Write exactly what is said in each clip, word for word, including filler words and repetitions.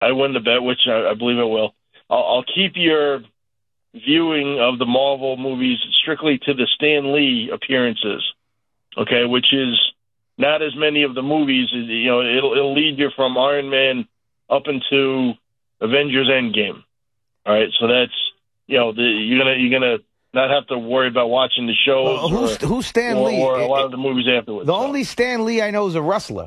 I win the bet, which I, I believe I will. I'll, I'll keep your viewing of the Marvel movies strictly to the Stan Lee appearances, okay, which is not as many of the movies. You know, it'll, it'll lead you from Iron Man up into Avengers Endgame. All right, so that's, you know, the, you're gonna you're gonna not have to worry about watching the shows uh, who's, or, who's Stan or, Lee? or a lot it, of the movies afterwards. The so. only Stan Lee I know is a wrestler.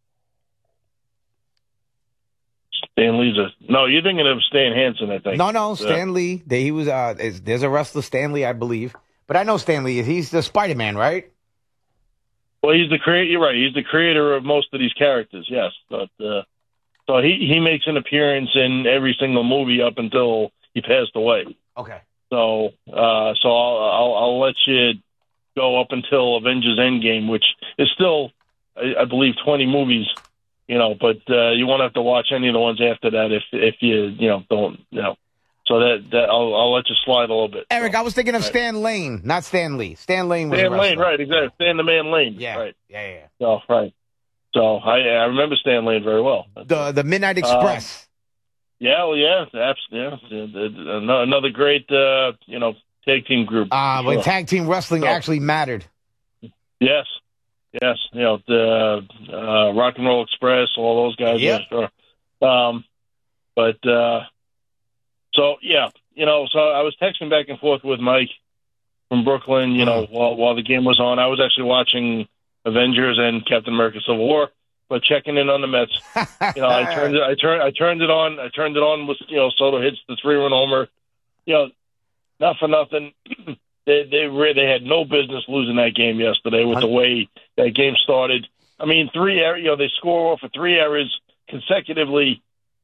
Stan Lee's a no. You're thinking of Stan Hansen, I think. No, no, uh, Stan Lee. He was. Uh, is, there's a wrestler, Stan Lee, I believe. But I know Stan Lee. He's the Spider-Man, right? Well, he's the creator. You're right. He's the creator of most of these characters. Yes, but uh, so he he makes an appearance in every single movie up until he passed away. Okay. So uh, so I'll, I'll I'll let you go up until Avengers Endgame, which is still, I, I believe, twenty movies. You know, but uh, you won't have to watch any of the ones after that if if you you know don't you know. So that that I'll I'll let you slide a little bit. Eric, so, I was thinking of right. Stan Lane, not Stan Lee. Stan Lane was Stan a wrestler. Lane, right? Exactly. Stan the Man Lane. Yeah, right. Yeah, yeah. So right. So I I remember Stan Lane very well. The the Midnight Express. Um, yeah, well, yeah, absolutely. Yeah, another great uh, you know tag team group. Ah, uh, when sure. tag team wrestling so, actually mattered. Yes. Yes, you know, the uh, Rock and Roll Express, all those guys. Yep. Yeah, sure. Um, but, uh, so, yeah, you know, so I was texting back and forth with Mike from Brooklyn, you know, mm-hmm. while while the game was on. I was actually watching Avengers and Captain America Civil War, but checking in on the Mets. You know, I turned it, I turned, I turned it on. I turned it on with, you know, Soto hits the three-run homer. You know, not for nothing. They they re- they had no business losing that game yesterday with the way that game started. I mean, three er- you know they score off for three errors consecutively.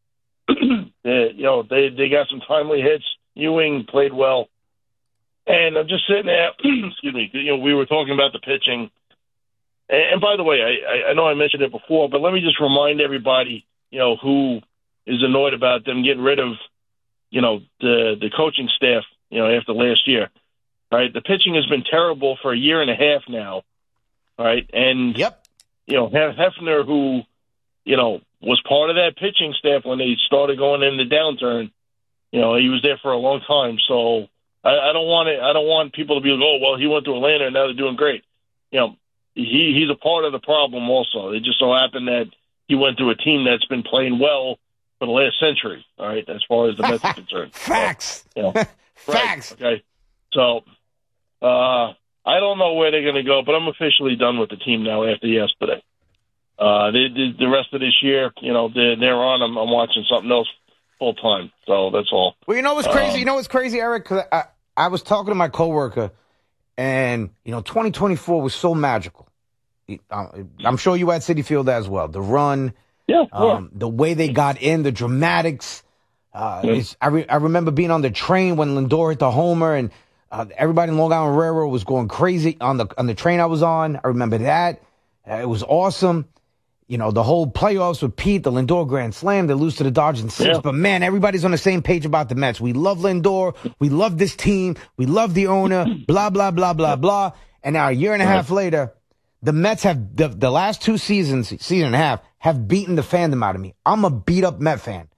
they, you know they they got some timely hits. Ewing played well, and I'm just sitting there. Excuse me. You know we were talking about the pitching, and, and by the way, I I know I mentioned it before, but let me just remind everybody, you know, who is annoyed about them getting rid of, you know, the the coaching staff, you know, after last year. All right, the pitching has been terrible for a year and a half now. All right, and yep, you know Hefner, who you know was part of that pitching staff when they started going in the downturn. You know, he was there for a long time. So I, I don't want it. I don't want people to be like, oh, well, he went to Atlanta and now they're doing great. You know, he he's a part of the problem also. It just so happened that he went to a team that's been playing well for the last century. All right, as far as the Mets are concerned. Facts. So, you know, Facts. Right, okay, so. Uh, I don't know where they're going to go, but I'm officially done with the team now after yesterday. Uh, they, they, the rest of this year, you know, they're, they're on. I'm, I'm watching something else full time. So that's all. Well, you know what's crazy? Um, you know what's crazy, Eric? 'Cause I, I was talking to my coworker, and you know, twenty twenty-four was so magical. I'm sure you at Citi Field as well. The run, yeah, um, the way they got in, the dramatics. Uh, yeah. it's, I, re, I remember being on the train when Lindor hit the homer, and uh, everybody in Long Island Railroad was going crazy on the on the train I was on. I remember that. Uh, it was awesome. You know, the whole playoffs with Pete, the Lindor Grand Slam, they lose to the Dodgers in six. Yeah. But, man, everybody's on the same page about the Mets. We love Lindor. We love this team. We love the owner, blah, blah, blah, blah, blah. And now a year and a half later, the Mets have, the, the last two seasons, season and a half, have beaten the fandom out of me. I'm a beat-up Met fan.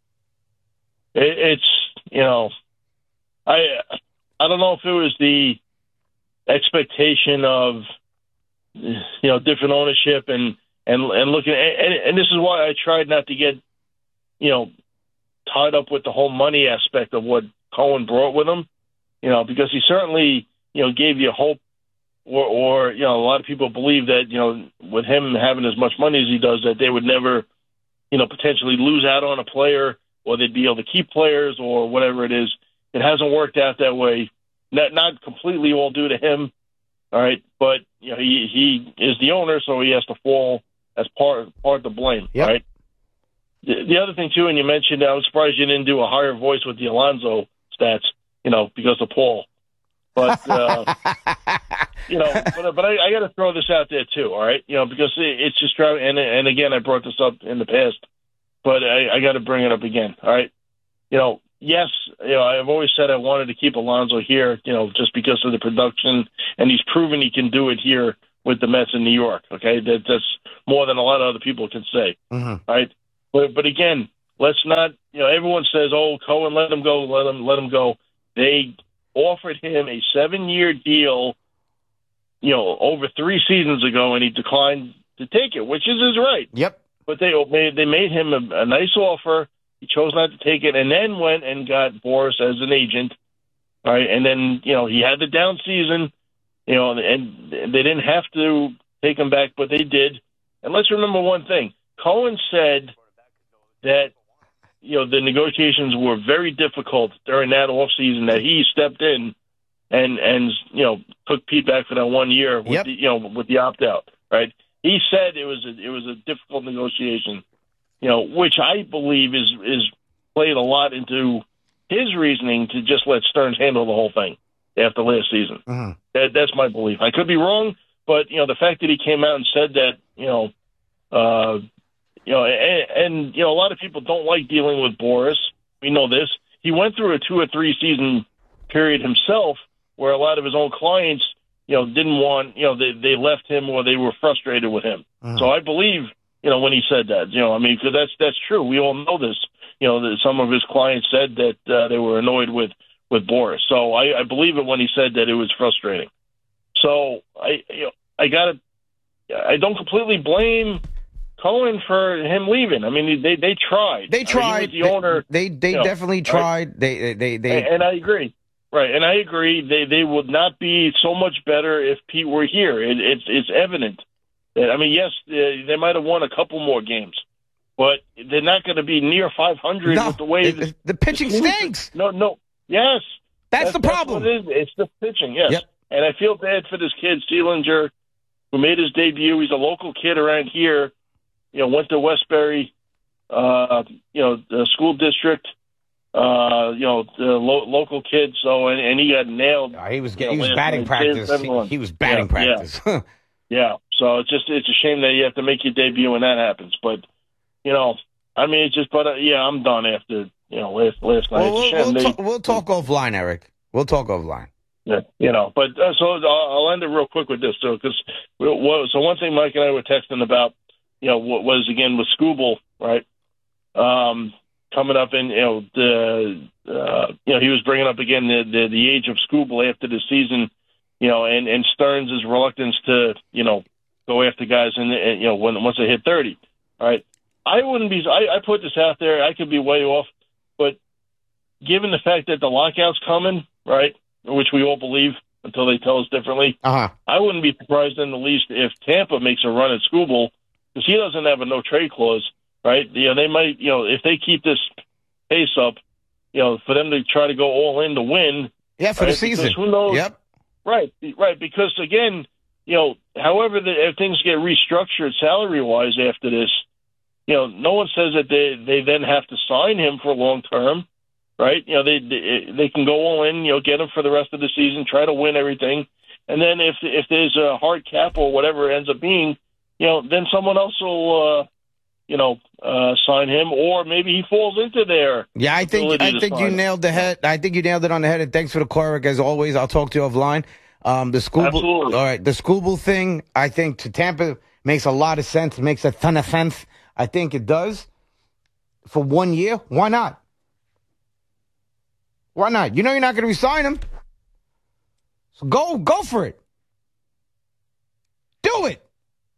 It, it's, you know, I I don't know if it was the expectation of, you know, different ownership and, And and looking and, and this is why I tried not to get, you know, tied up with the whole money aspect of what Cohen brought with him, you know, because he certainly, you know, gave you hope, or, or you know, a lot of people believe that, you know, with him having as much money as he does, that they would never, you know, potentially lose out on a player, or they'd be able to keep players, or whatever it is. It hasn't worked out that way. Not not completely all due to him, all right, but you know, he he is the owner, so he has to fall as part part of the blame, yep. right? The, the other thing, too, and you mentioned, I was surprised you didn't do a higher voice with the Alonso stats, you know, because of Paul. But, uh, you know, but, but I, I got to throw this out there, too, all right? You know, because it, it's just driving, and, and again, I brought this up in the past, but I, I got to bring it up again, all right? You know, yes, you know, I've always said I wanted to keep Alonso here, you know, just because of the production, and he's proven he can do it here with the Mets in New York, okay? That, that's more than a lot of other people can say, mm-hmm. right? But but again, let's not, you know, everyone says, oh, Cohen, let him go, let him, let him go. They offered him a seven-year deal, you know, over three seasons ago, and he declined to take it, which is his right. Yep. But they made, they made him a, a nice offer. He chose not to take it, and then went and got Boris as an agent. All right, and then, you know, he had the down season, you know, and they didn't have to take him back, but they did. And let's remember one thing. Cohen said that, you know, the negotiations were very difficult during that offseason, that he stepped in and, and you know, took Pete back for that one year with, yep. the, you know, with the opt-out, right? He said it was a, it was a difficult negotiation, you know, which I believe is is played a lot into his reasoning to just let Stearns handle the whole thing after last season. Mm-hmm. That, that's my belief. I could be wrong, but, you know, the fact that he came out and said that, you know, uh, you know, and, and, you know, a lot of people don't like dealing with Boris. We know this. He went through a two or three season period himself where a lot of his own clients, you know, didn't want, you know, they, they left him or they were frustrated with him. Mm-hmm. So I believe, you know, when he said that, you know, I mean, because that's, that's true. We all know this. You know, that some of his clients said that uh, they were annoyed with, with Boris. So I, I believe it when he said that it was frustrating. So I, you know, I got to, I don't completely blame Cohen for him leaving. I mean, they they tried. They tried. I mean, the owner. They they, they you know, definitely tried. Right? They they they. And, and I agree. Right, and I agree. They they would not be so much better if Pete were here. It, it's it's evident. That, I mean, yes, they, they might have won a couple more games, but they're not going to be near five hundred no, with the way the, the pitching the, stinks. No, no, yes, that's, that's the problem. That's what it is. It's the pitching. Yes, yep. And I feel bad for this kid Seelinger, who made his debut. He's a local kid around here. You know, went to Westbury, uh, you know, the school district. Uh, you know, the lo- local kid. So, and, and he got nailed. Oh, he was you getting, know, he was batting practice. He, he was batting yeah, practice. Yeah. yeah. So it's just it's a shame that you have to make your debut when that happens. But you know, I mean, it's just. But uh, yeah, I'm done after you know last last night. Well, we'll, we'll, they, talk, we'll talk offline, Eric. We'll talk offline. Yeah, you know. But uh, so I'll, I'll end it real quick with this too, because so one thing Mike and I were texting about, you know, what was again with Skubal, right? Um. Coming up in, you know, the, uh, you know, he was bringing up again the, the, the age of Skubal after the season, you know, and, and Stearns' reluctance to, you know, go after guys and, and you know, when, once they hit thirty. All right. I wouldn't be, I, I put this out there, I could be way off, but given the fact that the lockout's coming, right, which we all believe until they tell us differently, uh-huh. I wouldn't be surprised in the least if Tampa makes a run at Skubal because he doesn't have a no trade clause. Right, you know they might, you know, if they keep this pace up, you know, for them to try to go all in to win. Yeah, for right? the season. Because who knows? Yep. Right, right. Because again, you know, however the, if things get restructured salary wise after this, you know, no one says that they they then have to sign him for long term, right? You know, they, they they can go all in, you know, get him for the rest of the season, try to win everything, and then if if there's a hard cap or whatever it ends up being, you know, then someone else will. Uh, you know, uh, sign him, or maybe he falls into there. Yeah, I think I think you nailed the head. I think you nailed it on the head. And thanks for the call, Eric. As always, I'll talk to you offline. Um, the Skubal, Absolutely. all right, the Skubal thing. I think to Tampa makes a lot of sense. It makes a ton of sense. I think it does. For one year, why not? Why not? You know you're not going to resign him, so go go for it. Do it.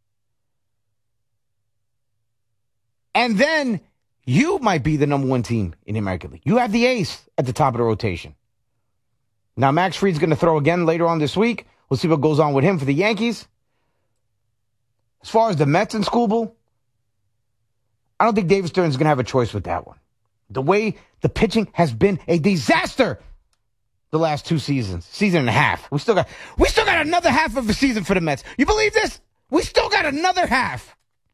And then you might be the number one team in the American League. You have the ace at the top of the rotation. Now, Max Fried's going to throw again later on this week. We'll see what goes on with him for the Yankees. As far as the Mets and Skubal, I don't think David Stearns is going to have a choice with that one. The way the pitching has been a disaster the last two seasons, season and a half. We still got, we still got another half of a season for the Mets. You believe this? We still got another half.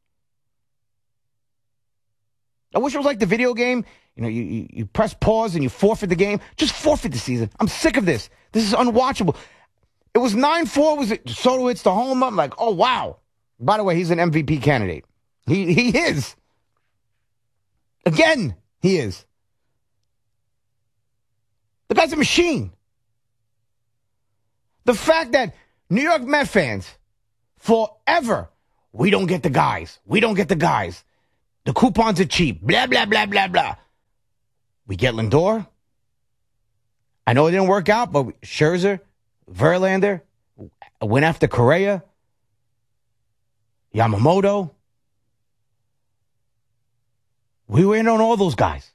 I wish it was like the video game. You know, you, you, you press pause and you forfeit the game. Just forfeit the season. I'm sick of this. This is unwatchable. It was nine four. Was it Soto hits the home? I'm like, oh, wow. By the way, he's an M V P candidate. He he is. Again, he is. The guy's a machine. The fact that New York Mets fans, forever, we don't get the guys. We don't get the guys. The coupons are cheap. Blah, blah, blah, blah, blah. We get Lindor. I know it didn't work out, but Scherzer, Verlander, went after Correa, Yamamoto. We were in on all those guys.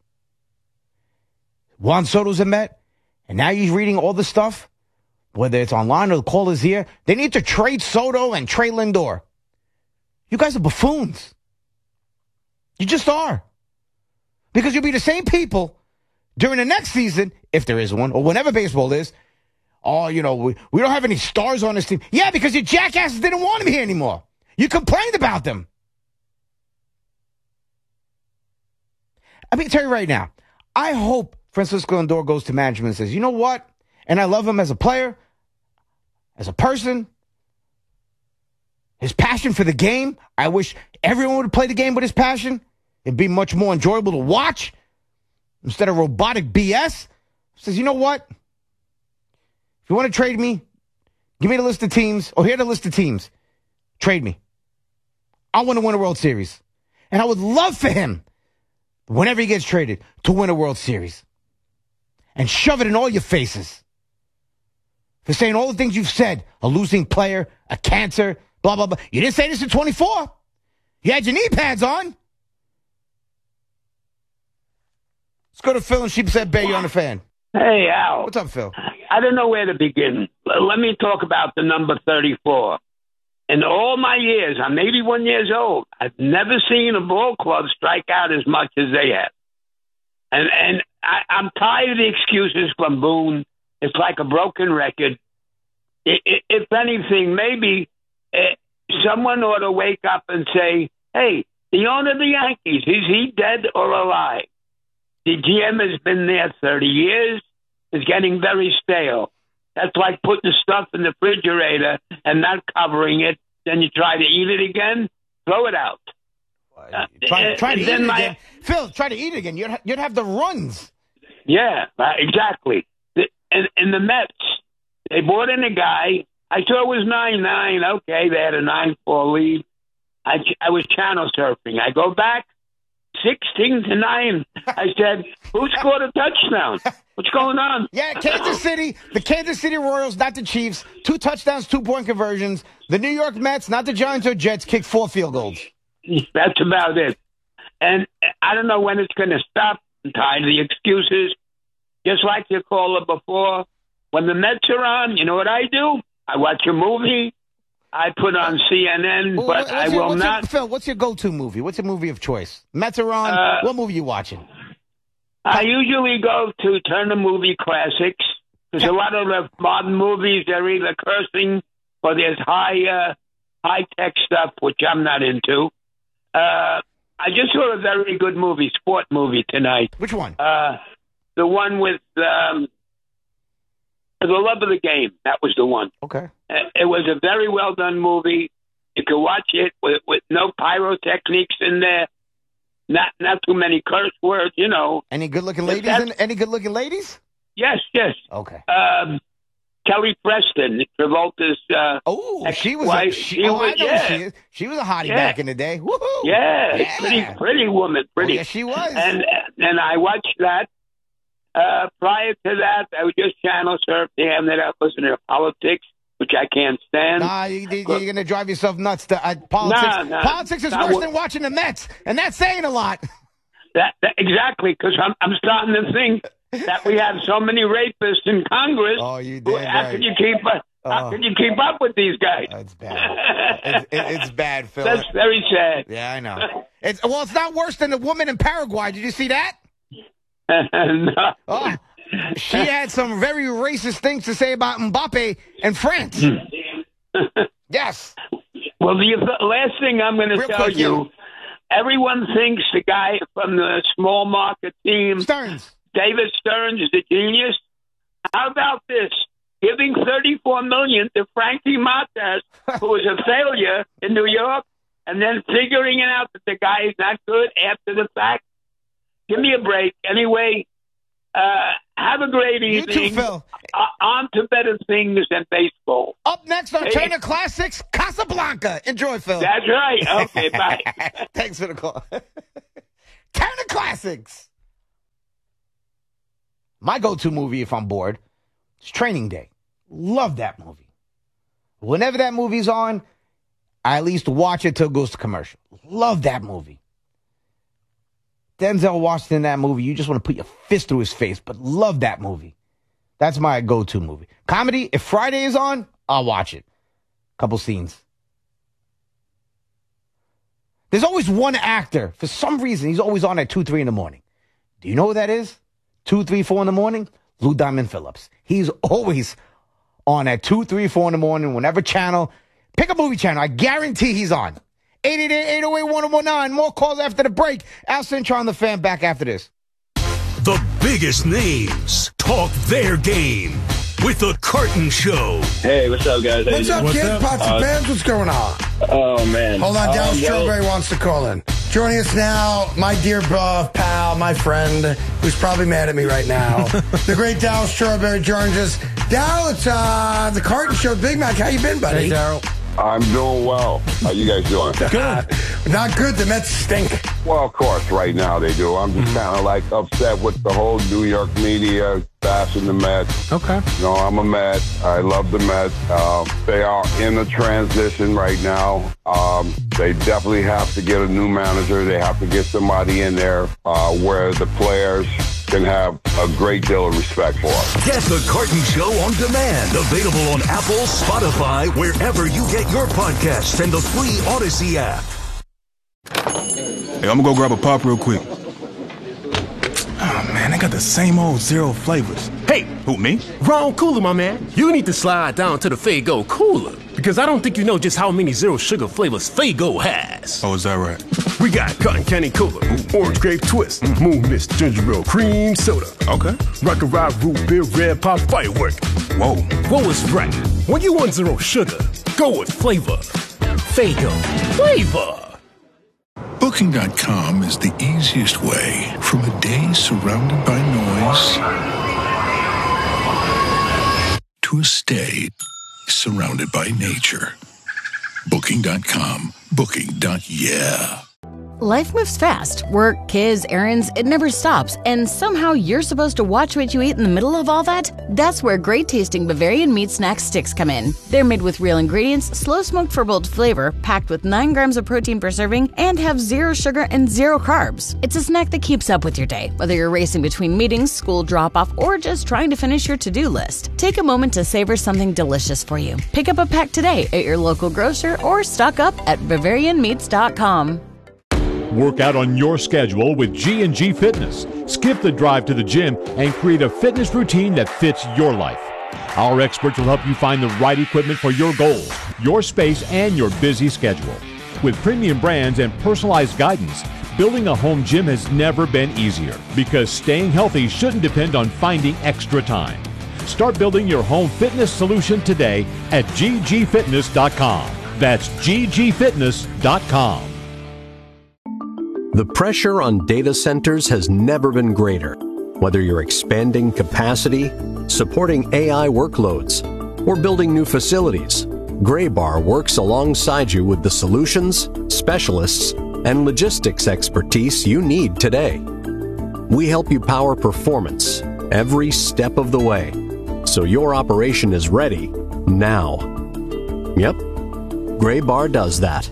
Juan Soto's a Met, and now you're reading all the stuff, whether it's online or the call is here. They need to trade Soto and trade Lindor. You guys are buffoons. You just are. Because you'll be the same people during the next season, if there is one, or whenever baseball is. Oh, you know, we, we don't have any stars on this team. Yeah, because your jackasses didn't want them here anymore. You complained about them. I mean, tell you right now, I hope Francisco Lindor goes to management and says, you know what? And I love him as a player, as a person, his passion for the game. I wish everyone would play the game with his passion. It'd be much more enjoyable to watch instead of robotic B S. He says, you know what? If you want to trade me, give me the list of teams, or here the list of teams. Trade me. I want to win a World Series. And I would love for him, whenever he gets traded, to win a World Series. And shove it in all your faces. For saying all the things you've said. A losing player, a cancer, blah, blah, blah. You didn't say this in twenty-four. You had your knee pads on. Let's go to Phil and Sheepshead Bay. You're on the fan. Hey, Al. What's up, Phil? I don't know where to begin. Let me talk about the number thirty-four. In all my years, I'm eighty-one years old, I've never seen a ball club strike out as much as they have. And and I, I'm tired of the excuses from Boone. It's like a broken record. It, it, if anything, maybe uh, someone ought to wake up and say, hey, the owner of the Yankees, is he dead or alive? The G M has been there thirty years. It's getting very stale. That's like putting stuff in the refrigerator and not covering it. Then you try to eat it again, throw it out. Uh, try, try to eat it my, again. Phil, try to eat it again. You'd, ha- you'd have the runs. Yeah, uh, exactly. The, and, and the Mets, they brought in a guy. I thought it was nine nine. Okay, they had a nine four lead. I, I was channel surfing. I go back, sixteen to nine. I said, who scored a touchdown? What's going on? Yeah, Kansas City, the Kansas City Royals, not the Chiefs. Two touchdowns, two-point conversions. The New York Mets, not the Giants or Jets, kicked four field goals. That's about it. And I don't know when it's going to stop. I'm tired of the excuses. Just like your caller before, when the Mets are on, you know what I do? I watch a movie. I put on C N N, well, but I your, will what's not. Your, Phil, what's your go-to movie? What's your movie of choice? Mets are on. Uh, what movie are you watching? I usually go to Turner Movie Classics. There's a lot of the modern movies. They're either cursing or there's high, uh, high-tech stuff, which I'm not into. Uh, I just saw a very good movie, sport movie tonight. Which one? Uh, the one with um, The Love of the Game. That was the one. Okay. It was a very well-done movie. You could watch it with, with no pyrotechnics in there. Not not too many curse words, you know. Any good-looking ladies? In, any good-looking ladies? Yes, yes. Okay. Um, Kelly Preston, Travolta's uh, oh, she was. wife. A, she, she oh, was, I know yeah. she is. She was a hottie yeah. back in the day. Woohoo! Yeah, yeah. pretty, pretty woman, pretty. Oh, yes, she was. And and I watched that. Uh, prior to that, I would just channel surf. Damn, that I listen to politics, which I can't stand. Nah, you, you, you're going to drive yourself nuts. To, uh, politics nah, nah, politics is nah, worse well, than watching the Mets, and that's saying a lot. That, that exactly, because I'm I'm starting to think that we have so many rapists in Congress. Oh, you who, did. How right. can you keep uh, oh. How can you keep up with these guys? It's bad. it's, it, it's bad, Phil. That's very sad. Yeah, I know. It's well, it's not worse than the woman in Paraguay. Did you see that? No. Oh, she had some very racist things to say about Mbappe and France. Yes. Well, the last thing I'm going to tell quick, you. Yeah. Everyone thinks the guy from the small market team, Stearns, David Stearns, is a genius. How about this? Giving thirty-four million dollars to Frankie Montas, who was a failure in New York, and then figuring it out that the guy is not good after the fact. Give me a break. Anyway, uh, have a great evening. You too, Phil. Uh, on to better things than baseball. Up next on Hey. Turner Classics, Casa Casablanca. Enjoy, Phil. That's right. Okay, bye. Thanks for the call. Turner Classics. My go-to movie if I'm bored is Training Day. Love that movie. Whenever that movie's on, I at least watch it till it goes to commercial. Love that movie. Denzel Washington in that movie, you just want to put your fist through his face, but love that movie. That's my go-to movie. Comedy, if Friday is on, I'll watch it. Couple scenes. There's always one actor. For some reason, he's always on at two, three in the morning. Do you know who that is? two, three, four in the morning? Lou Diamond Phillips. He's always on at two, three, four in the morning, whenever channel. Pick a movie channel. I guarantee he's on. eight eight eight, eight oh eight, one oh one nine. More calls after the break. Al Cintron, the Fan, back after this. The biggest names talk their game with The Carton Show. Hey, what's up, guys? How What's up, what's kid? up? Pots and uh, pans, what's going on? Oh, man. Hold on, um, Dallas well, Strawberry wants to call in. Joining us now, my dear uh, pal, my friend, who's probably mad at me right now. The great Dallas Strawberry joins us. Dal, it's uh, The Carton Show. Big Mac, how you been, buddy? Hey, Daryl. I'm doing well. How you guys doing? Good. Not good. The Mets stink. Well, of course, right now they do. I'm just kind of like upset with the whole New York media bashing the Mets. Okay. You know, I'm a Met. I love the Mets. Uh, they are in a transition right now. Um, they definitely have to get a new manager. They have to get somebody in there uh, where the players can have a great deal of respect for. Get The Carton Show on demand. Available on Apple, Spotify, wherever you get your podcasts, and the free Odyssey app. Hey, I'm gonna go grab a pop real quick. Oh, man, they got the same old zero flavors. Hey! Who, me? Wrong cooler, my man. You need to slide down to the Faygo cooler, because I don't think you know just how many zero sugar flavors Faygo has. Oh, is that right? We got cotton candy cola, orange grape twist, mm. moon mist, ginger ale, cream soda. Okay. Rock and rock root beer, red pop firework. Whoa. Whoa is right. When you want zero sugar, go with flavor. Faygo. Flavor. Booking dot com is the easiest way from a day surrounded by noise to a stay surrounded by nature. Booking dot com. Booking. Yeah. Life moves fast. Work, kids, errands, it never stops. And somehow you're supposed to watch what you eat in the middle of all that? That's where great-tasting Bavarian meat snack sticks come in. They're made with real ingredients, slow-smoked for bold flavor, packed with nine grams of protein per serving, and have zero sugar and zero carbs. It's a snack that keeps up with your day, whether you're racing between meetings, school drop-off, or just trying to finish your to-do list. Take a moment to savor something delicious for you. Pick up a pack today at your local grocer or stock up at Bavarian Meats dot com. Work out on your schedule with G and G Fitness. Skip the drive to the gym and create a fitness routine that fits your life. Our experts will help you find the right equipment for your goals, your space, and your busy schedule. With premium brands and personalized guidance, building a home gym has never been easier because staying healthy shouldn't depend on finding extra time. Start building your home fitness solution today at G G fitness dot com. That's G G fitness dot com. The pressure on data centers has never been greater. Whether you're expanding capacity, supporting A I workloads, or building new facilities, Graybar works alongside you with the solutions, specialists, and logistics expertise you need today. We help you power performance every step of the way, so your operation is ready now. Yep, Graybar does that.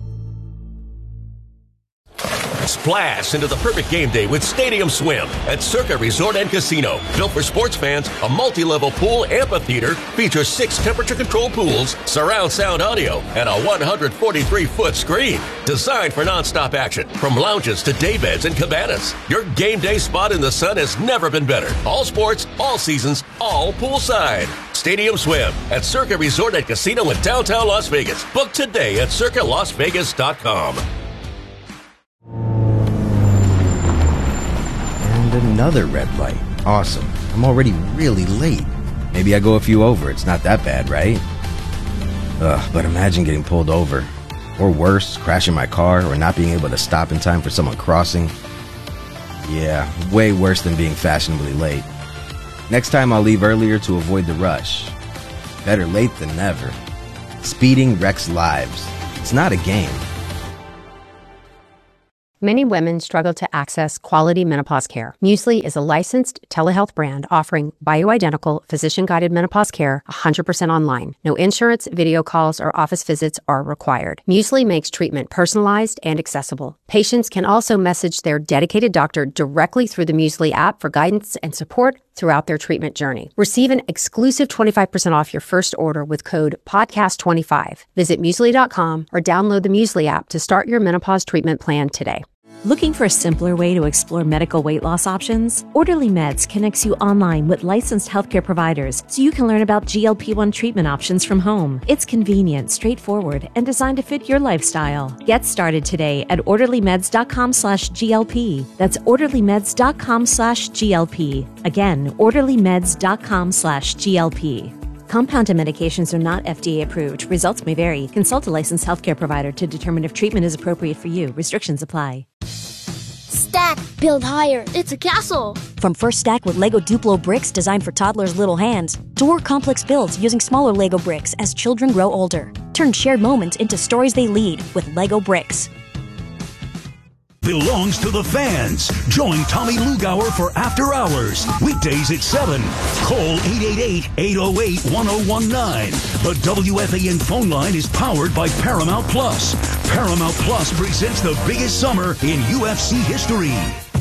Splash into the perfect game day with Stadium Swim at Circa Resort and Casino. Built for sports fans, a multi-level pool amphitheater features six temperature-controlled pools, surround sound audio, and a one hundred forty-three foot screen. Designed for non-stop action, from lounges to daybeds and cabanas. Your game day spot in the sun has never been better. All sports, all seasons, all poolside. Stadium Swim at Circa Resort and Casino in downtown Las Vegas. Book today at circa las vegas dot com. Another red light. Awesome. I'm already really late. Maybe I go a few over. It's not that bad, right? Ugh, but imagine getting pulled over. Or worse, crashing my car or not being able to stop in time for someone crossing. Yeah, way worse than being fashionably late. Next time I'll leave earlier to avoid the rush. Better late than never. Speeding wrecks lives. It's not a game. Many women struggle to access quality menopause care. Muesli is a licensed telehealth brand offering bioidentical, physician-guided menopause care one hundred percent online. No insurance, video calls, or office visits are required. Muesli makes treatment personalized and accessible. Patients can also message their dedicated doctor directly through the Muesli app for guidance and support throughout their treatment journey. Receive an exclusive twenty-five percent off your first order with code podcast twenty-five. Visit muesli dot com or download the Muesli app to start your menopause treatment plan today. Looking for a simpler way to explore medical weight loss options? Orderly Meds connects you online with licensed healthcare providers so you can learn about G L P one treatment options from home. It's convenient, straightforward, and designed to fit your lifestyle. Get started today at orderlymeds.com slash GLP. That's orderlymeds.com slash GLP. Again, orderlymeds.com slash GLP. Compounded medications are not F D A approved. Results may vary. Consult a licensed healthcare provider to determine if treatment is appropriate for you. Restrictions apply. Stack, build higher. It's a castle. From First Stack with Lego Duplo bricks designed for toddlers' little hands, to more complex builds using smaller Lego bricks as children grow older. Turn shared moments into stories they lead with Lego bricks. Belongs to the fans. Join Tommy Lugauer for After Hours, weekdays at seven. Call eight eight eight, eight oh eight, one oh one nine. The W F A N phone line is powered by Paramount Plus. Paramount Plus presents the biggest summer in U F C history.